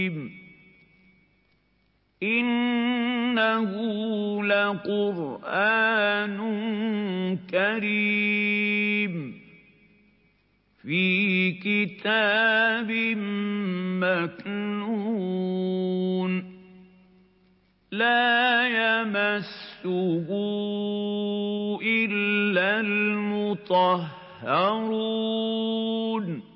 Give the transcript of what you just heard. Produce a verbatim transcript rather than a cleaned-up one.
إِنَّهُ لَقُرْآنٌ كَرِيمٌ فِي كِتَابٍ مَّكْنُونٍ لَّا يَمَسُّهُ إِلَّا الْمُطَهَّرُونَ